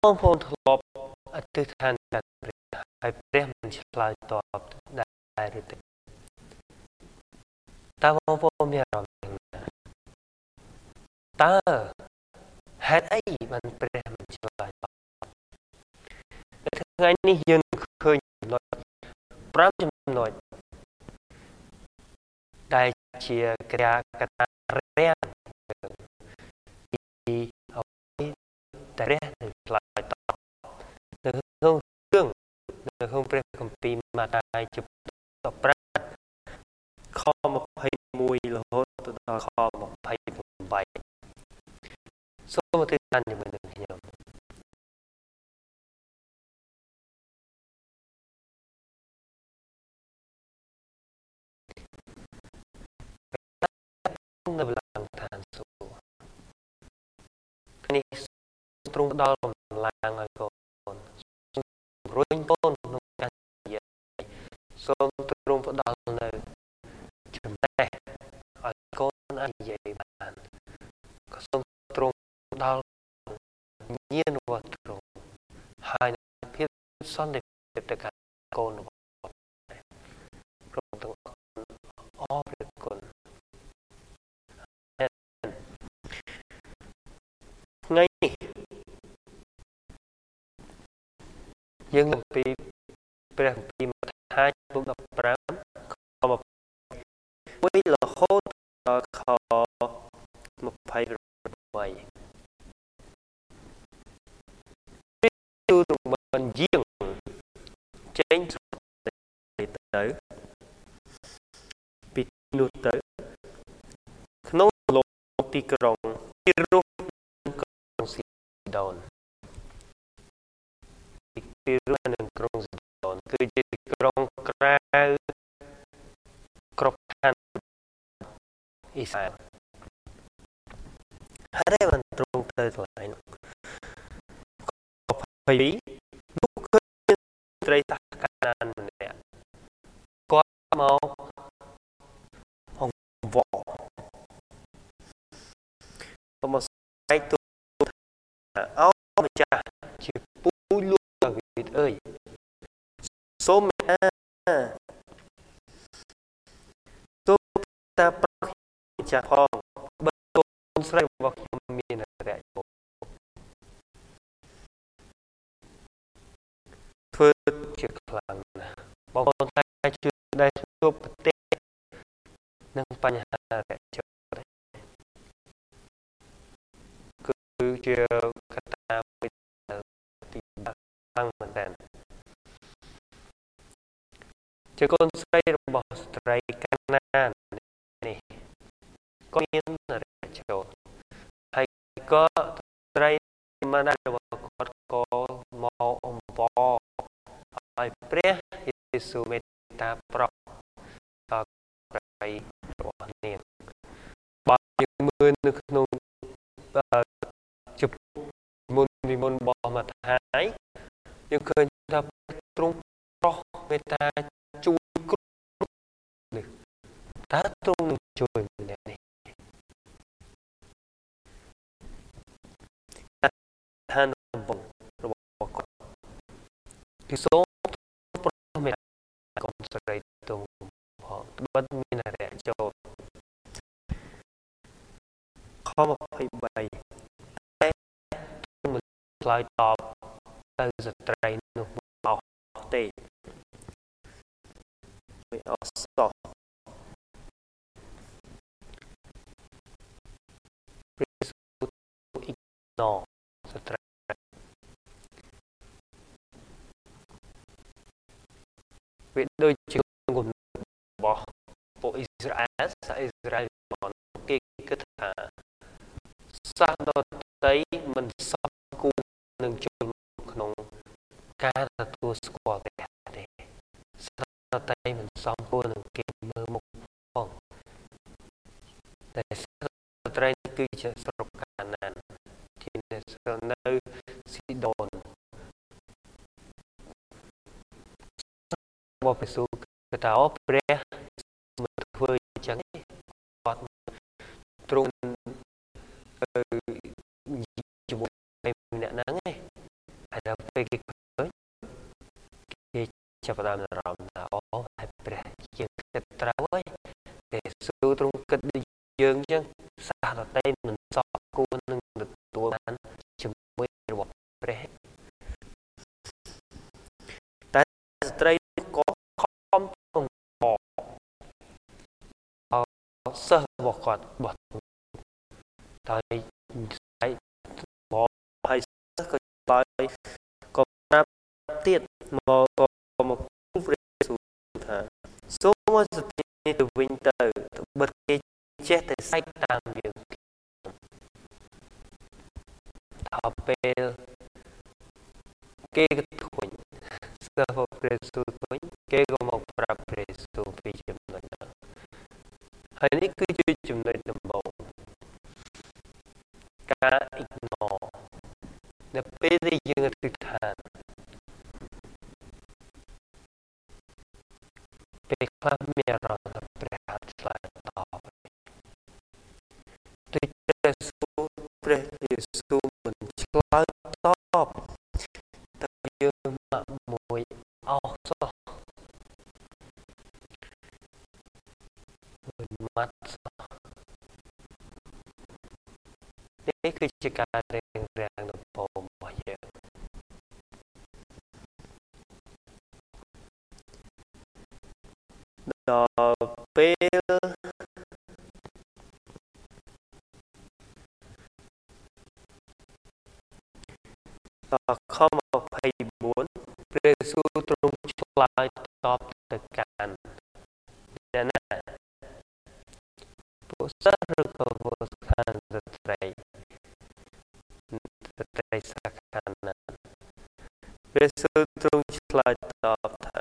បងប្អូនធ្លាប់អធិដ្ឋានដល់ព្រះហើយព្រះមិនឆ្លើយតបដែរឬទេតើបងប្អូនមានអារម្មណ៍យ៉ាងណាតើហេតុអីបានព្រះមិនឆ្លើយតបថ្ងៃនេះយើងឃើញចំណុច5ចំណុចដែលជាគ្រាកតារាំងពីអ្វីដែលព្រះនឹងឆ្លើយតបនៅក្នុងរឿងនៅក្នុងព្រះគម្ពីរម៉ាថាយជំពូក15ខ21រហូតដល់ខ28សូមអធិដ្ឋានជាមួយនឹងខ្ញុំនៅឡើងឋានសួគ៌នេះទ្រង់ផ្ដល់កម្លាំងឲ្យកូនរួញកូនក្នុងការនិយាយសូមទ្រង់ផ្ដល់នៅចំណេះឲ្យកូនអាចនិយាយបានក៏សូមទ្រង់ផ្ដល់ញាណរបស់ទ្រង់ហើយភាពសន្តិភាពទៅកាន់កូនរបស់ទ្រង់ទាំងអរព្រះគុណថ្ងៃនេះយើងនឹងពីព្រះគម្ពីរម៉ាថាយជំពូក15ខ1រហូតដល់ខ28ព្រះទូលមិនយាងចេញទៅពីនោះទៅក្នុងលោកទីក្រុងទីរុសក្រុងស៊ីដូនទីរុសនិងក្រុងស៊ីដូនគឺជាទីក្រុងក្រៅក្របខ័ណ្ឌអ៊ីស្រាអែលហើយបានទ្រង់ទៅកន្លែងនោះនោះគឺត្រីតាកាណានម្នាក់គាត់មកអង្វរមកស្ែកទូអោម្ចាស់ជាពូលូដាវីតអើយសូមសូមតាប្រោះចាស់ផងបើកូនស្រីរបស់ខ្ញុំមានរយៈធ្វើជាខ្លាំងណាស់បងប្អូនតែជួយដែលជួបប្រទេសនឹងបញ្ហារយៈគឺជាកត្តាមួយទីខ្លាំងមែនទែនជាកូនស្រីរបស់ស្ត្រីកាណាននេះក៏មានរយៈចូលហើយក៏ស្ត្រីម្ដាយរបស់គាត់ក៏មកអំបរឲ្យព្រះយេស៊ូវមេត្តាប្រោសដល់ស្រីរបស់នាងបើយើងមើលនៅក្នុងមុនរបស់ម៉ាថាយយើងឃើញថាទ្រង់ប្រោសមេត្តាជួយគ្រប់នេះតើទ្រង់នឹងជួយម្នាក់នេះឋានរបស់គាត់គឺសូមប្រោសមេត្តាកូនស្រីទ្រង់ផងបើមានរយៈចូលខ23ឆ្លើយតបទៅស្ត្រីនោះអស់ទេមិនអស់សោះព្រះយេស៊ូវអ៊ីណូស្ត្រីវាដូចជាគំនិតរបស់ពួកអ៊ីស្រាអែលសាសអ៊ីស្រាអែលមកគេគិតថាសាសដទៃមិនសពគូនឹងចូលក្នុងការទទួលស្គាល់ព្រះទេសាសតែមិនសមគួរនឹងគេមើលមុខផងតែស្ត្រីគឺជាស្រុកកាណានជានៅស៊ីដូនរបស់ព្រះយេស៊ូវគឺថាអូព្រះមិនធ្វើអញ្ចឹងទេគាត់ទ្រង់ជាមួយម្នាក់ហ្នឹងឯងរបស់គាត់បោះដោយស្អែកមកហើយសិស្សក៏ដោយក៏ប្រាប់ទៀតមកព្រះយេស៊ូវថាសូមឲ្យសទ្ធានេះទៅវិញទៅបើគេចេះតែស្អែកតាមយើងដល់ពេលគេក៏ធុញសិស្សរបស់ព្រះយេស៊ូវធុញគេក៏មកប្រាប់ព្រះយេស៊ូវពីចំណុចហ្នឹងហើយនេះគឺជាចំណុចដំបូងការ ignore នៅពេលដែលយើងអធិដ្ឋានពេលខ្លះមានអារម្មណ៍ថាព្រះអត់ឆ្លើយតបដូចព្រះយេស៊ូវមិនឆ្លើយតបតែយើងមកមួយអោសោះមួយម៉ាត់សោះនេះគឺជាការរៀងរាំងដំបូងរបស់យើងដល់ពេលខ24ព្រះយេស៊ូវទ្រង់ឆ្លើយតបទៅកាន់អ្នកណាពួកសិស្សឬក៏ពួកខាងស្ត្រីសាខាណាព្រះយេស៊ូវទ្រង់ឆ្លើយតបថា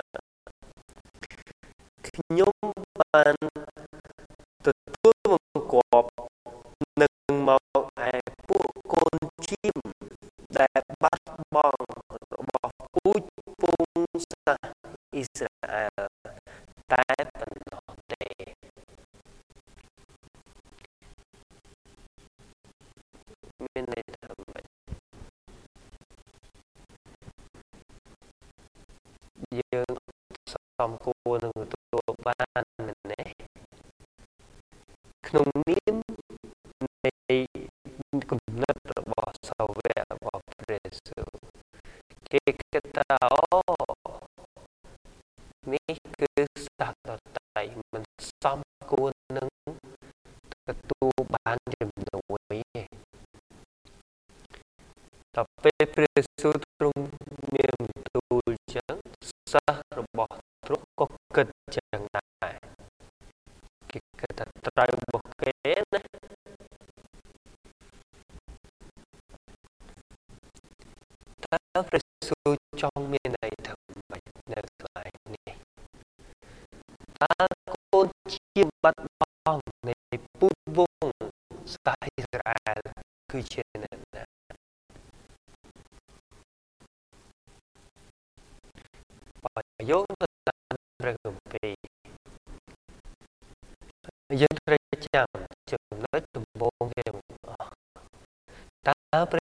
ខ្ញុំបានទទួលបង្គាប់នឹងមកឯពួកកូនជាមដែលបាត់បង់របស់ពូជពងសាសន៍អ៊ីស្រាអែលតែប៉ុណ្ណោះទេមានន័យថាម៉េចយើងសំគួរនឹងទទួលបានមែនទេក្នុងនាមនៃគំនិតរបស់សាវករបស់ព្រះយេស៊ូវគេគិតថាអូនេះគឺសាសដតៃមិនសមគួរនឹងទទួលបានជំនួយទេដល់ពេលព្រះយេស៊ូវទ្រង់មានទូលចឹងសិស្សរបស់ទ្រង់ក៏គិតចឹងដែរគេគិតថាត្រូវរបស់គេណាតើព្រះយេស៊ូវចង់មានន័យថាម៉េចនៅកន្លែងនេះតើកូនជាបាត់បង់នៃពូជវង្សសាសអ៊ីស្រាអែលគឺជាអ្នកណាបើយកទៅតាមព្រះគម្ពីរយើងត្រូវចាំចំណុចដំបូងគេទាំងអស់តើព្រះ